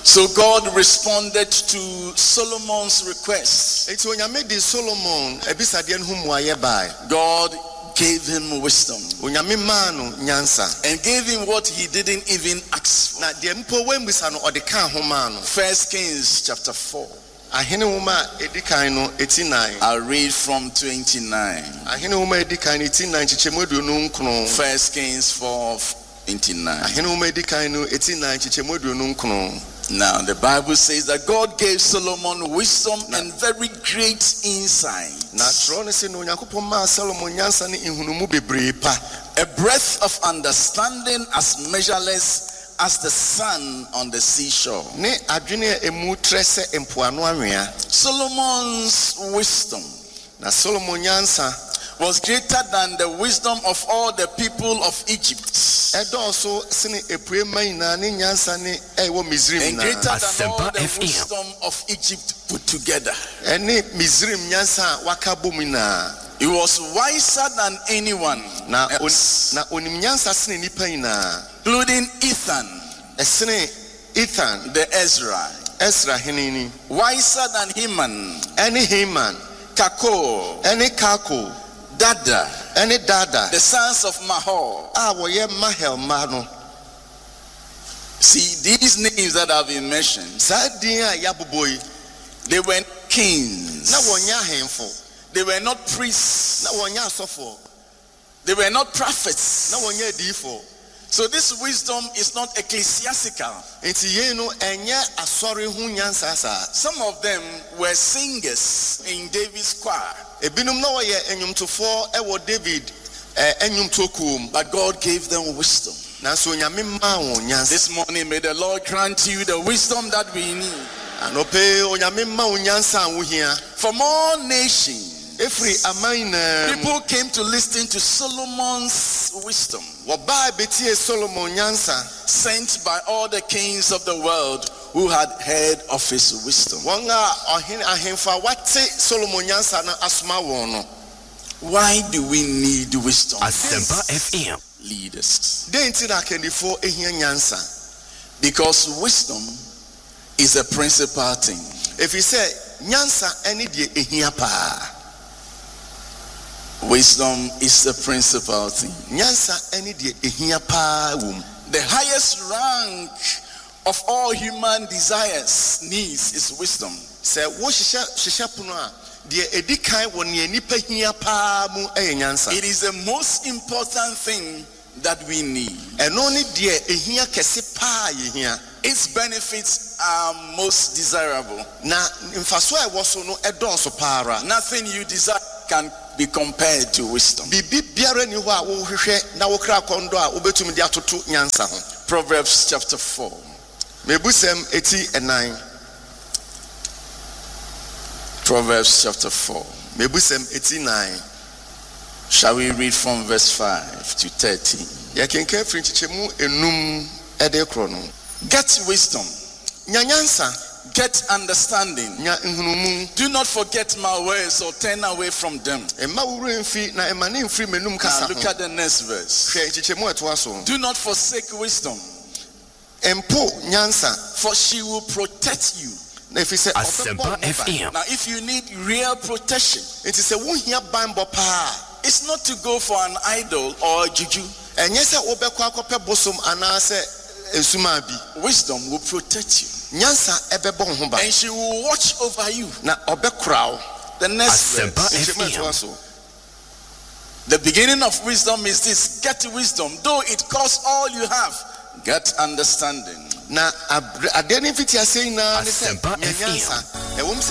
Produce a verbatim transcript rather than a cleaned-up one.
So God responded to Solomon's request. Eti onyame di Solomon ebisadeɛ no ho muayɛ bae. God gave him wisdom Onyame maa no nyansa. and gave him what he didn't even ask for. Na deɛ mpo wembisa no ɔde ka ho maa no. First Kings chapter four. Ahene nwoma edi kan no eti nine. I'll read from twenty-nine. Ahene nwoma edi kan eti nine chichemu aduonu nkron. First Kings four twenty-nine. Ahene nwoma edi kan no eti nine chichemu aduonu nkron. Now the Bible says that God gave Solomon wisdom and very great insight. Na tro ne se no Onyankopɔn maa Solomon nyansa ne ihunumu bebree pa. A breadth of understanding as measureless as the sun on the seashore. Ne adwene emu tre se empoano anwea. Solomon's wisdom Na Solomon nyansa was greater than the wisdom of all the people of Egypt. Edoso sene epue maina ne nyansa ne ewo Misrim And na. greater than all the wisdom of Egypt put together. Ene Misrim nyansa waka bomu na. He was wiser than anyone Na else, na onim nyansa sene nipa ina. including Ethan, Esene Ethan the Ezra, Ezra henini. wiser than Heman, Ene Heman, Kako, ene Kako, Dada, ene Dada. the sons of Mahor. Ah woye Mahel mano. See, these names that have been mentioned, Sa din a yaboboy they were kings. na wonya henfo. They were not priests. Na wonya asofo. They were not prophets. Na wonya edifo. So this wisdom is not ecclesiastical. Enti ye no enye asori hu nyansa sa. Some of them were singers in David's choir. Ebinum na woye enyumtofo ewo David eh enyumtokum. But God gave them wisdom. Na so nyame ma wo nyansa. This morning may the Lord grant you the wisdom that we need. Anope onyame ma wo nyansa wo hia. From all nations, Efri aman na people came to listen to Solomon's wisdom, wo ba betie Solomon nyansa. sent by all the kings of the world who had heard of his wisdom. Wanga ohen ahemfa wate Solomon nyansa na asoma won no. Why do we need wisdom? Asempa F M. Leaders. Den ti na kendifo ehia nyansa. Because wisdom is a principal thing. If you say nyansa eni de ehia pa. Wisdom is the principal thing. Nyansa eni de ehia pa wom. The highest rank of all human desires, needs, is wisdom. Se wo hihya hihya pono a de edikan wo ne nipa hia pa mu eye nyansa. It is the most important thing that we need. Eno ne de ehia kese pa ye hia. Its benefits are most desirable. Na mfaso e wo so no edoso para. Nothing you desire can be compared to wisdom. Bibi biara ni ho a wo hwehwe na wo kra kondo a obetumi de atoto nyansa ho. Proverbs chapter four. Mebusem eti enan. Proverbs chapter four. Mebusem eti nine. Shall we read from verse five to thirty? Ya kenka firi chichemu enum ede kro no. Get wisdom. Nya nyansa, Get understanding. nya nhunumu. Do not forget my words or turn away from them. Emma wuru mfi na emma ne mfiri menum kasa Now ho. look at the next verse. Hwe chichemu eto aso. Do not forsake wisdom, Empo nyansa for she will protect you. na efi se Asempa F M. Now if you need real protection, Enti se wo hia banbo pa. it's not to go for an idol or a juju. Enye se wo bekọ akọpẹ bosom ana se ensuma bi. Wisdom will protect you, Nyansa ebebo ho ba. and she will watch over you. Na obekura wo. The next Asempa verse. F Chichemu eto M. aso. The beginning of wisdom is this: get wisdom, though it costs all you have. Get understanding. Na ade ne fiti ase ina ne se Asempa F M. nyansa. Ewom